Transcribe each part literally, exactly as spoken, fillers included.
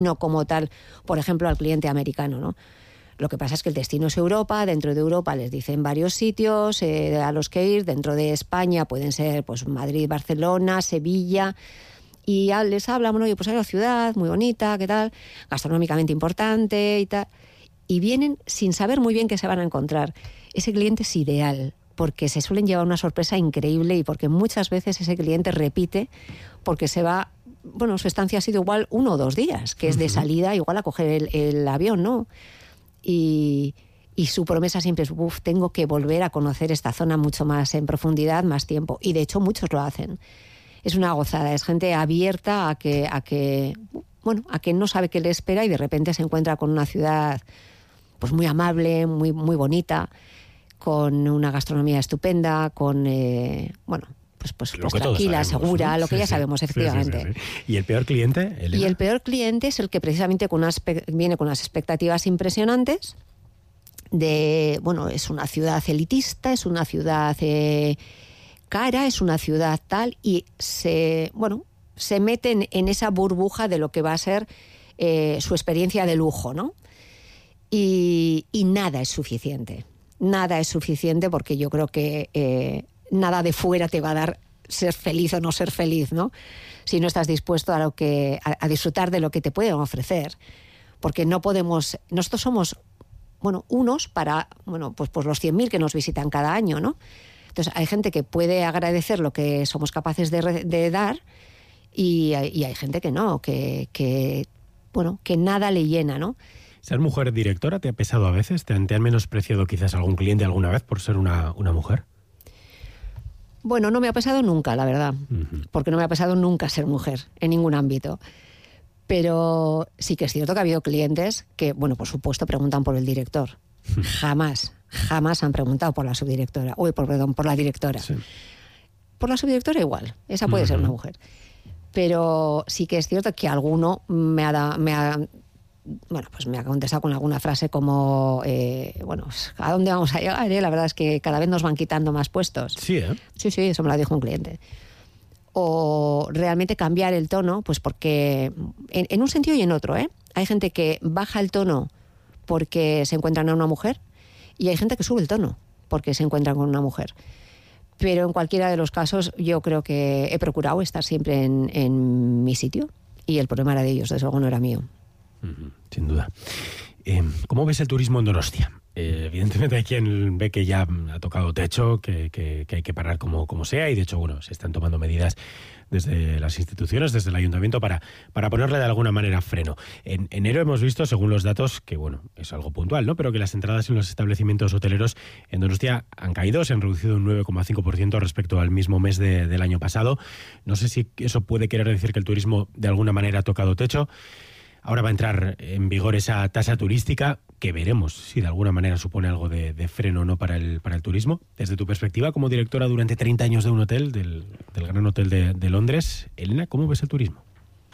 no como tal, por ejemplo, al cliente americano, ¿no? Lo que pasa es que el destino es Europa, dentro de Europa les dicen varios sitios eh, a los que ir, dentro de España pueden ser pues Madrid, Barcelona, Sevilla, y les hablan, bueno, pues hay una ciudad muy bonita, ¿qué tal? Gastronómicamente importante y tal, y vienen sin saber muy bien qué se van a encontrar. Ese cliente es ideal, porque se suelen llevar una sorpresa increíble y porque muchas veces ese cliente repite porque se va, bueno, su estancia ha sido igual uno o dos días, que es de salida igual a coger el, el avión, ¿no? Y, y su promesa siempre es, uff, tengo que volver a conocer esta zona mucho más en profundidad, más tiempo. Y de hecho muchos lo hacen. Es una gozada, es gente abierta a que, a que, bueno, a que no sabe qué le espera y de repente se encuentra con una ciudad pues muy amable, muy, muy bonita, con una gastronomía estupenda, con, eh, bueno... pues, pues, pues tranquila, sabemos, segura, ¿no? Lo que sí, ya sí. sabemos, efectivamente. Sí, sí, sí. ¿Y el peor cliente, Elena? Y el peor cliente es el que precisamente con unas, viene con unas expectativas impresionantes de, bueno, es una ciudad elitista, es una ciudad eh, cara, es una ciudad tal, y se, bueno, se meten en esa burbuja de lo que va a ser eh, su experiencia de lujo, ¿no? Y, y nada es suficiente. Nada es suficiente porque yo creo que... Eh, nada de fuera te va a dar ser feliz o no ser feliz, ¿no? Si no estás dispuesto a lo que a, a disfrutar de lo que te pueden ofrecer, porque no podemos, nosotros somos, bueno, unos para, bueno, pues pues los cien mil que nos visitan cada año, ¿no? Entonces hay gente que puede agradecer lo que somos capaces de, de dar y, y hay gente que no, que, que bueno, que nada le llena, ¿no? ¿Ser mujer directora te ha pesado a veces? ¿Te han, te han menospreciado quizás algún cliente alguna vez por ser una, una mujer? Bueno, no me ha pasado nunca, la verdad, uh-huh. porque no me ha pasado nunca ser mujer en ningún ámbito. Pero sí que es cierto que ha habido clientes que, bueno, por supuesto, preguntan por el director. Jamás, jamás han preguntado por la subdirectora. Uy, por, perdón, por la directora. Sí. Por la subdirectora igual, esa puede uh-huh. ser una mujer. Pero sí que es cierto que alguno me ha dado... Me ha, bueno, pues me ha contestado con alguna frase como, eh, bueno, ¿a dónde vamos a llegar? Eh? La verdad es que cada vez nos van quitando más puestos. Sí, ¿eh? Sí, sí, eso me lo dijo un cliente. O realmente cambiar el tono, pues porque, en, en un sentido y en otro, ¿eh? Hay gente que baja el tono porque se encuentran a una mujer y hay gente que sube el tono porque se encuentran con una mujer. Pero en cualquiera de los casos yo creo que he procurado estar siempre en, en mi sitio y el problema era de ellos, desde luego no era mío. Sin duda. Eh, ¿Cómo ves el turismo en Donostia? Eh, evidentemente hay quien ve que ya ha tocado techo, que, que, que hay que parar como, como sea, y de hecho, bueno, se están tomando medidas desde las instituciones, desde el ayuntamiento, para, para ponerle de alguna manera freno. En enero hemos visto, según los datos, que bueno, es algo puntual, ¿no? Pero que las entradas en los establecimientos hoteleros en Donostia han caído, se han reducido un nueve coma cinco por ciento respecto al mismo mes de, del año pasado. No sé si eso puede querer decir que el turismo de alguna manera ha tocado techo. Ahora va a entrar en vigor esa tasa turística, que veremos si de alguna manera supone algo de, de freno o no para el, para el turismo. Desde tu perspectiva, como directora durante treinta años de un hotel, del, del Gran Hotel de, de Londres, Elena, ¿cómo ves el turismo?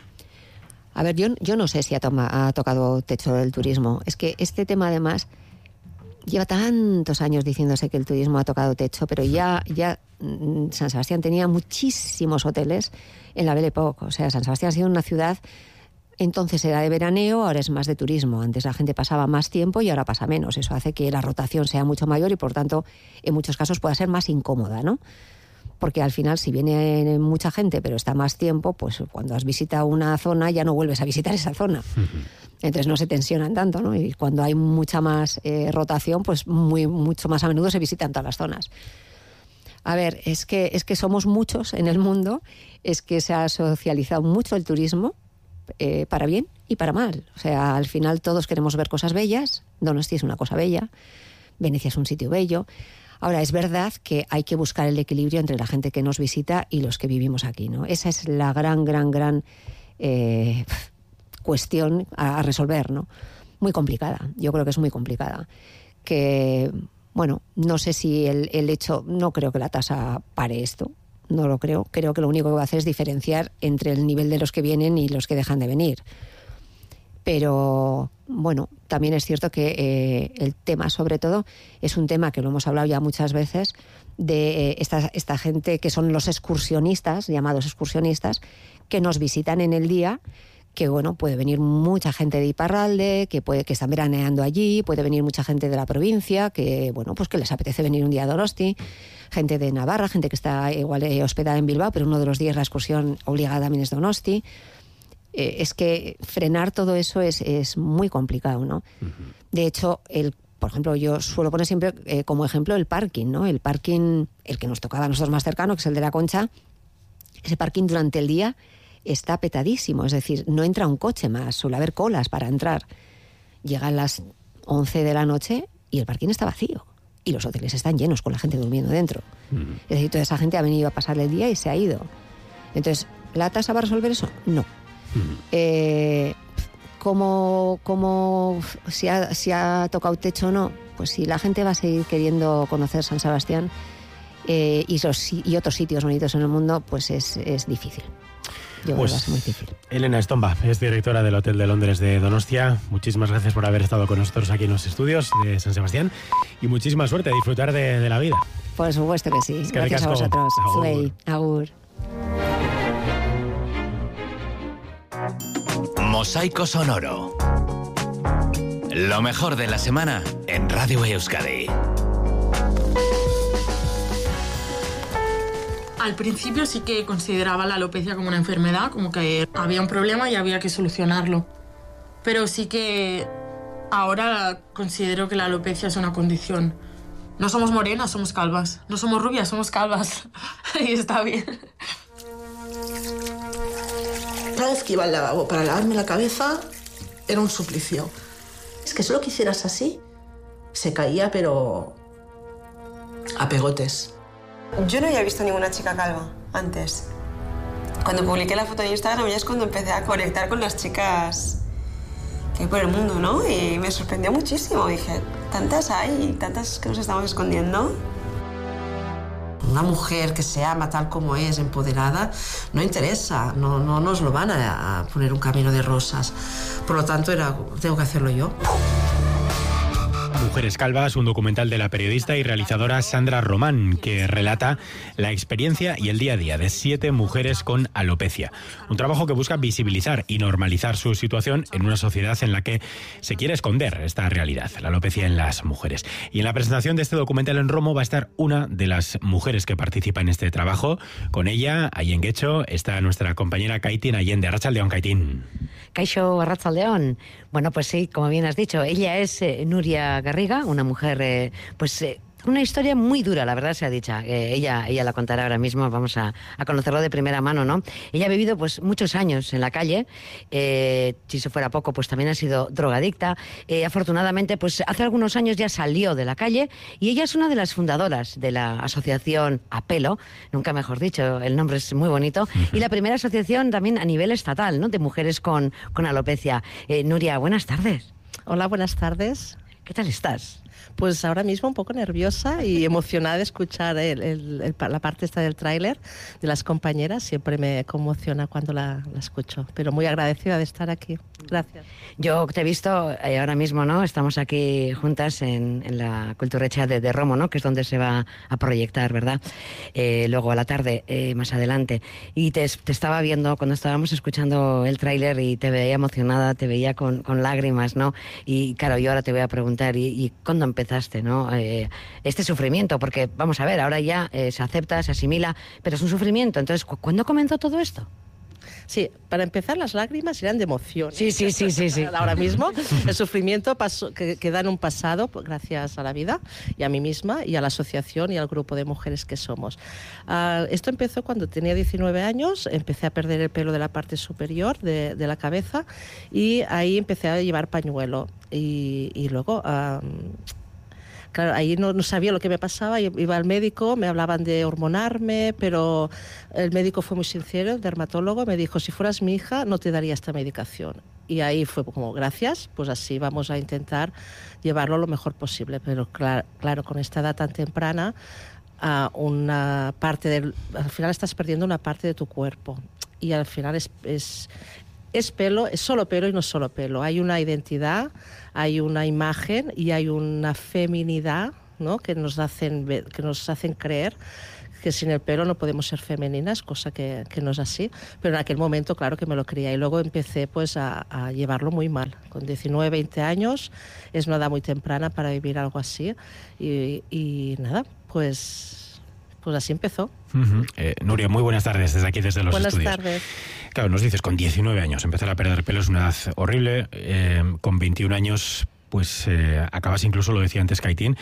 A ver, yo, yo no sé si ha, toma, ha tocado techo el turismo. Es que este tema, además, lleva tantos años diciéndose que el turismo ha tocado techo, pero ya, ya San Sebastián tenía muchísimos hoteles en la Belle Époque. O sea, San Sebastián ha sido una ciudad... Entonces era de veraneo, ahora es más de turismo. Antes la gente pasaba más tiempo y ahora pasa menos. Eso hace que la rotación sea mucho mayor y, por tanto, en muchos casos pueda ser más incómoda, ¿no? Porque al final, si viene mucha gente pero está más tiempo, pues cuando has visitado una zona ya no vuelves a visitar esa zona. Uh-huh. Entonces no se tensionan tanto, ¿no? Y cuando hay mucha más eh, rotación, pues muy mucho más a menudo se visitan todas las zonas. A ver, es que, es que somos muchos en el mundo, es que se ha socializado mucho el turismo, Eh, para bien y para mal. O sea, al final todos queremos ver cosas bellas. Donostia es una cosa bella, Venecia es un sitio bello. Ahora, es verdad que hay que buscar el equilibrio entre la gente que nos visita y los que vivimos aquí, ¿no? Esa es la gran, gran, gran eh, cuestión a, a resolver, ¿no? Muy complicada, yo creo que es muy complicada. Que, bueno, no sé si el, el hecho, no creo que la tasa pare esto. No lo creo. Creo que lo único que va a hacer es diferenciar entre el nivel de los que vienen y los que dejan de venir. Pero, bueno, también es cierto que eh, el tema, sobre todo, es un tema que lo hemos hablado ya muchas veces, de eh, esta, esta gente que son los excursionistas, llamados excursionistas, que nos visitan en el día, que bueno, puede venir mucha gente de Iparralde, que puede que están veraneando allí, puede venir mucha gente de la provincia, que bueno, pues que les apetece venir un día a Donosti, gente de Navarra, gente que está igual eh, hospedada en Bilbao, pero uno de los días la excursión obligada también es Donosti. Eh, es que frenar todo eso es, es muy complicado, ¿no? Uh-huh. De hecho, el por ejemplo, yo suelo poner siempre eh, como ejemplo el parking, ¿no? El parking, el que nos tocaba a nosotros más cercano, que es el de la Concha, ese parking durante el día está petadísimo, es decir, no entra un coche más, suele haber colas para entrar. Llegan las once de la noche y el parking está vacío y los hoteles están llenos con la gente durmiendo dentro. Mm. Es decir, toda esa gente ha venido a pasarle el día y se ha ido. Entonces, ¿la tasa va a resolver eso? No. Mm. Eh... Como, como si, ha, si ha tocado techo o no, pues si la gente va a seguir queriendo conocer San Sebastián eh, y, los, y otros sitios bonitos en el mundo, pues es, es difícil. Yo pues, creo que va a ser muy difícil. Elena Estomba es directora del Hotel de Londres de Donostia. Muchísimas gracias por haber estado con nosotros aquí en los estudios de San Sebastián y muchísima suerte a disfrutar de, de la vida. Por supuesto que sí. Es que gracias a vosotros. Zuei, agur. Mosaico Sonoro. Lo mejor de la semana en Radio Euskadi. Al principio sí que consideraba la alopecia como una enfermedad, como que había un problema y había que solucionarlo. Pero sí que ahora considero que la alopecia es una condición. No somos morenas, somos calvas. No somos rubias, somos calvas. Y está bien. Cada vez que iba al lavabo para lavarme la cabeza era un suplicio. Es que solo quisieras así, se caía, pero a pegotes. Yo no había visto ninguna chica calva antes. Cuando publiqué la foto en Instagram ya es cuando empecé a conectar con las chicas que hay por el mundo, ¿no? Y me sorprendió muchísimo. Dije, tantas hay, tantas que nos estamos escondiendo. Una mujer que se ama tal como es, empoderada, no interesa, no, no nos lo van a, a poner un camino de rosas. Por lo tanto, era, tengo que hacerlo yo. Mujeres Calvas, un documental de la periodista y realizadora Sandra Román, que relata la experiencia y el día a día de siete mujeres con alopecia. Un trabajo que busca visibilizar y normalizar su situación en una sociedad en la que se quiere esconder esta realidad, la alopecia en las mujeres. Y en la presentación de este documental en Romo va a estar una de las mujeres que participa en este trabajo. Con ella, ahí en Guecho, está nuestra compañera Kaitin Allende. Arratsaldeon, Kaitin. Kaixo, Arratsaldeon. Bueno, pues sí, como bien has dicho, ella es eh, Nuria Garriga, una mujer, eh, pues... Eh, una historia muy dura, la verdad sea dicha. Eh, ella, ella la contará ahora mismo, vamos a, a conocerlo de primera mano, ¿no? Ella ha vivido pues muchos años en la calle, eh, si eso fuera poco, pues también ha sido drogadicta. Eh, afortunadamente, pues hace algunos años ya salió de la calle y ella es una de las fundadoras de la asociación Apelo, nunca mejor dicho, el nombre es muy bonito, y la primera asociación también a nivel estatal, ¿no? De mujeres con, con alopecia. Eh, Nuria, buenas tardes. Hola, buenas tardes. ¿Qué tal estás? Pues ahora mismo un poco nerviosa y emocionada de escuchar el, el, el, la parte esta del tráiler de las compañeras. Siempre me conmociona cuando la, la escucho, pero muy agradecida de estar aquí. Gracias. Yo te he visto eh, ahora mismo, ¿no? Estamos aquí juntas en, en la Kulturretxea de, de Romo, ¿no? Que es donde se va a proyectar, ¿verdad? Eh, luego a la tarde, eh, más adelante. Y te, te estaba viendo cuando estábamos escuchando el tráiler y te veía emocionada, te veía con, con lágrimas, ¿no? Y claro, yo ahora te voy a preguntar, ¿y, y cuándo empezaste, ¿no? Eh, este sufrimiento, porque vamos a ver, ahora ya eh, se acepta, se asimila, pero es un sufrimiento. Entonces, ¿cu- ¿cuándo comenzó todo esto? Sí, para empezar las lágrimas eran de emoción. Sí, sí, sí, sí, sí. Ahora mismo el sufrimiento pasó, que, queda en un pasado gracias a la vida y a mí misma y a la asociación y al grupo de mujeres que somos. Uh, esto empezó cuando tenía diecinueve años, empecé a perder el pelo de la parte superior de, de la cabeza y ahí empecé a llevar pañuelo y, y luego... Um, Claro, ahí no, no sabía lo que me pasaba, iba al médico, me hablaban de hormonarme, pero el médico fue muy sincero, el dermatólogo, me dijo, si fueras mi hija no te daría esta medicación. Y ahí fue como, gracias, pues así vamos a intentar llevarlo lo mejor posible. Pero claro, claro con esta edad tan temprana, uh, una parte del, al final estás perdiendo una parte de tu cuerpo. Y al final es... es Es pelo, es solo pelo y no solo pelo. Hay una identidad, hay una imagen y hay una feminidad, ¿no? que nos hacen ver, que nos hacen creer que sin el pelo no podemos ser femeninas, cosa que, que no es así, pero en aquel momento claro que me lo creía y luego empecé pues a, a llevarlo muy mal. Con diecinueve, veinte años es una edad muy temprana para vivir algo así y, y nada, pues, pues así empezó. Uh-huh. Eh, Nuria, muy buenas tardes desde aquí, desde los buenas estudios. Buenas tardes. Claro, nos dices, con diecinueve años empezar a perder pelo es una edad horrible, eh, con veintiún años pues eh, acabas incluso, lo decía antes Kaitín,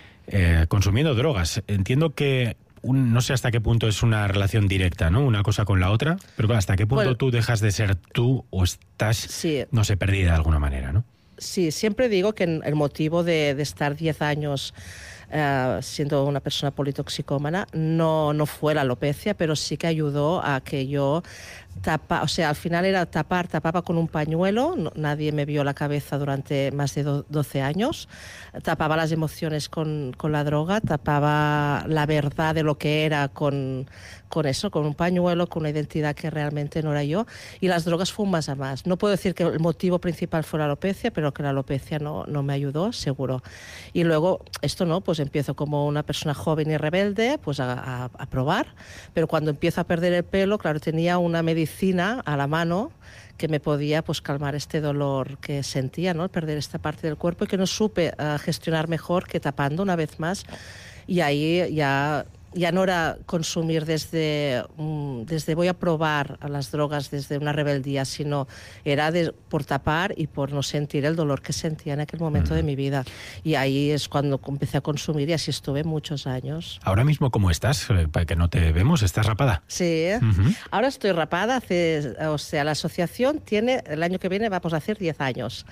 eh, consumiendo drogas. Entiendo que Un, no sé hasta qué punto es una relación directa, ¿no? Una cosa con la otra, pero hasta qué punto bueno, tú dejas de ser tú o estás, sí. no sé, perdida de alguna manera, ¿no? Sí, siempre digo que el motivo de, de estar diez años uh, siendo una persona politoxicómana no, no fue la alopecia, pero sí que ayudó a que yo tapa, o sea, al final era tapar, tapaba con un pañuelo, no, nadie me vio la cabeza durante más de do, doce años, tapaba las emociones con, con la droga, tapaba la verdad de lo que era con, con eso, con un pañuelo, con una identidad que realmente no era yo, y las drogas fue un más a más. No puedo decir que el motivo principal fue la alopecia, pero que la alopecia no, no me ayudó, seguro. Y luego, esto no, pues empiezo como una persona joven y rebelde, pues a, a, a probar, pero cuando empiezo a perder el pelo, claro, tenía una medicina a la mano que me podía pues calmar este dolor que sentía, ¿no? Perder esta parte del cuerpo y que no supe uh, gestionar mejor que tapando una vez más. Y ahí ya, ya no era consumir desde, um, desde voy a probar a las drogas desde una rebeldía, sino era de, por tapar y por no sentir el dolor que sentía en aquel momento uh-huh. de mi vida. Y ahí es cuando empecé a consumir y así estuve muchos años. Ahora mismo, ¿cómo estás? Para que no te vemos, ¿estás rapada? Sí, uh-huh. ahora estoy rapada. Hace, o sea, la asociación tiene, el año que viene vamos a hacer diez años.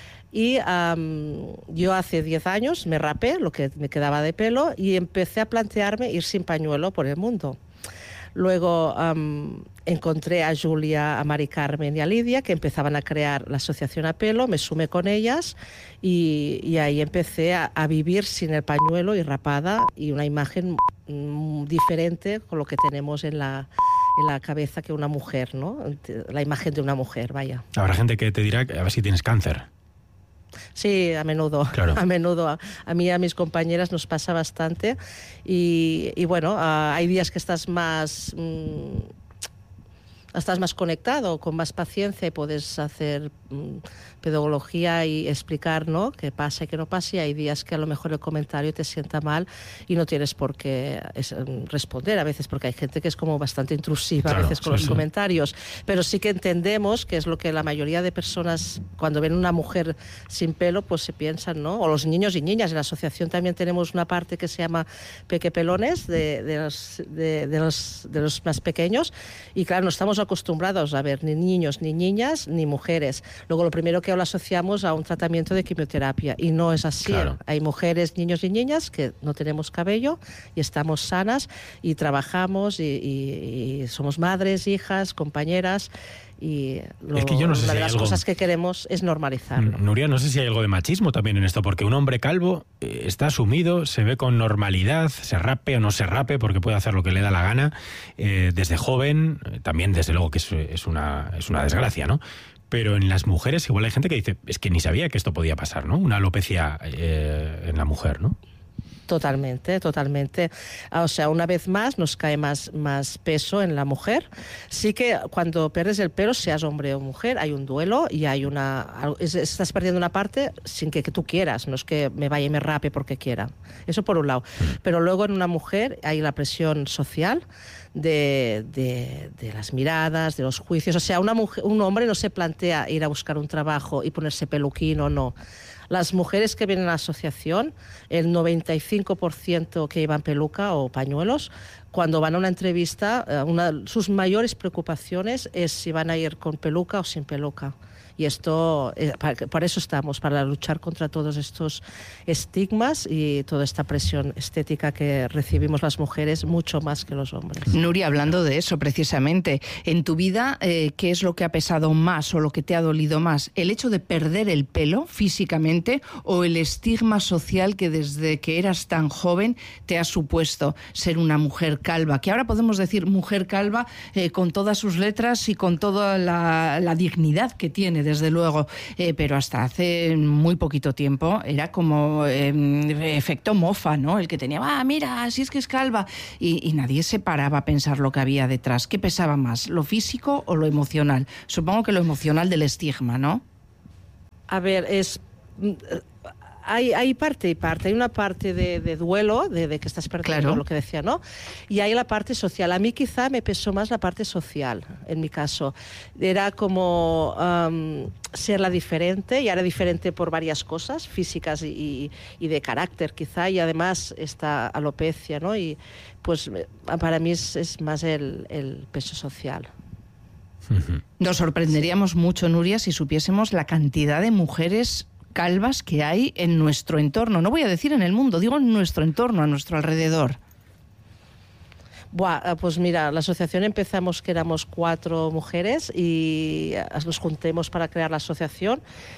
Y um, yo hace diez años me rapé lo que me quedaba de pelo y empecé a plantearme ir sin pañuelo por el mundo. Luego um, encontré a Julia, a Mari Carmen y a Lidia, que empezaban a crear la asociación A Pelo, me sumé con ellas y, y ahí empecé a, a vivir sin el pañuelo y rapada y una imagen mm, diferente con lo que tenemos en la... en la cabeza que una mujer, ¿no? La imagen de una mujer, vaya. Habrá gente que te dirá a ver si tienes cáncer. Sí, a menudo, claro. a menudo. A, a mí y a mis compañeras nos pasa bastante y, y bueno, uh, hay días que estás más... Mmm, estás más conectado, con más paciencia y puedes hacer mmm, pedagogía y explicar, ¿no?, qué pasa y qué no pasa, y hay días que a lo mejor el comentario te sienta mal y no tienes por qué es, responder a veces, porque hay gente que es como bastante intrusiva claro, a veces con sí, los sí. comentarios, pero sí que entendemos que es lo que la mayoría de personas cuando ven una mujer sin pelo pues se piensan, ¿no?, o los niños y niñas. En la asociación también tenemos una parte que se llama pequepelones de, de, los, de, de, los, de los más pequeños y claro, no estamos acostumbrados a ver ni niños, ni niñas, ni mujeres. Luego lo primero que lo asociamos a un tratamiento de quimioterapia y no es así. Claro. Hay mujeres, niños y niñas que no tenemos cabello y estamos sanas y trabajamos y, y, y somos madres, hijas, compañeras y lo, es que yo no sé una si de las algo... cosas que queremos es normalizarlo. Nuria, no sé si hay algo de machismo también en esto, porque un hombre calvo eh, está asumido, se ve con normalidad, se rape o no se rape porque puede hacer lo que le da la gana eh, desde joven, eh, también desde luego que es, es, una, es una desgracia, ¿no? Pero en las mujeres igual hay gente que dice, es que ni sabía que esto podía pasar, ¿no? Una alopecia eh, en la mujer, ¿no? Totalmente, totalmente. O sea, una vez más nos cae más, más peso en la mujer. Sí que cuando pierdes el pelo, seas hombre o mujer, hay un duelo y hay una... Estás perdiendo una parte sin que, que tú quieras, no es que me vaya y me rape porque quiera. Eso por un lado. Pero luego en una mujer hay la presión social de, de, de las miradas, de los juicios. O sea, una mujer, un hombre no se plantea ir a buscar un trabajo y ponerse peluquín o no. Las mujeres que vienen a la asociación, el noventa y cinco por ciento que llevan peluca o pañuelos, cuando van a una entrevista, una, sus mayores preocupaciones es si van a ir con peluca o sin peluca. Y esto, eh, para, para eso estamos, para luchar contra todos estos estigmas y toda esta presión estética que recibimos las mujeres mucho más que los hombres. Nuria, hablando de eso precisamente, en tu vida, eh, ¿qué es lo que ha pesado más o lo que te ha dolido más? ¿El hecho de perder el pelo físicamente o el estigma social que desde que eras tan joven te ha supuesto ser una mujer calva? Que ahora podemos decir mujer calva eh, con todas sus letras y con toda la, la dignidad que tiene desde luego, eh, pero hasta hace muy poquito tiempo era como eh, efecto mofa, ¿no? El que tenía, ah, mira, si es que es calva, y, y nadie se paraba a pensar lo que había detrás. ¿Qué pesaba más, lo físico o lo emocional? Supongo que lo emocional del estigma, ¿no? A ver, es... Hay, hay parte y parte. Hay una parte de, de duelo, de, de que estás perdiendo, claro, lo que decía, ¿no? Y hay la parte social. A mí quizá me pesó más la parte social, en mi caso. Era como um, ser la diferente, y era diferente por varias cosas, físicas y, y de carácter quizá, y además esta alopecia, ¿no? Y pues para mí es, es más el, el peso social. Nos sorprenderíamos mucho, Nuria, si supiésemos la cantidad de mujeres calvas que hay en nuestro entorno. No voy a decir en el mundo, digo en nuestro entorno, a nuestro alrededor. Buah, pues mira, la asociación empezamos que éramos cuatro mujeres y nos juntemos para crear la asociación.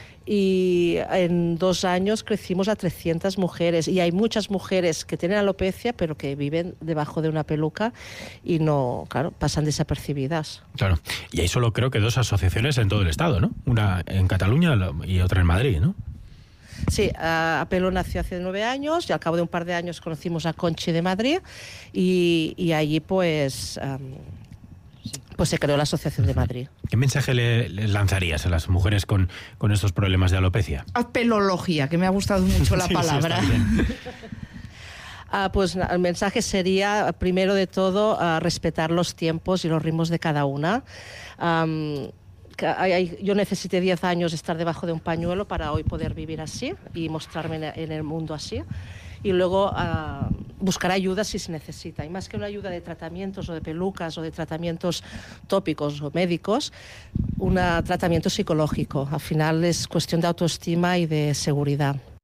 Y en dos años crecimos a trescientas mujeres, y hay muchas mujeres que tienen alopecia pero que viven debajo de una peluca y no, claro, pasan desapercibidas. Claro, y hay solo creo que dos asociaciones en todo el estado, ¿no? Una en Cataluña y otra en Madrid, ¿no? Sí, uh, Apelo nació hace nueve años y al cabo de un par de años conocimos a Conchi de Madrid y, y allí pues... Um, pues se creó la Asociación de Madrid. ¿Qué mensaje le, le lanzarías a las mujeres con, con estos problemas de alopecia? Apelología, que me ha gustado mucho la sí, palabra. Sí, ah, pues el mensaje sería, primero de todo, uh, respetar los tiempos y los ritmos de cada una. Um, Yo necesité diez años de estar debajo de un pañuelo para hoy poder vivir así y mostrarme en el mundo así. Y luego uh, buscar ayuda si se necesita. Y más que una ayuda de tratamientos o de pelucas o de tratamientos tópicos o médicos, un tratamiento psicológico. Al final es cuestión de autoestima y de seguridad.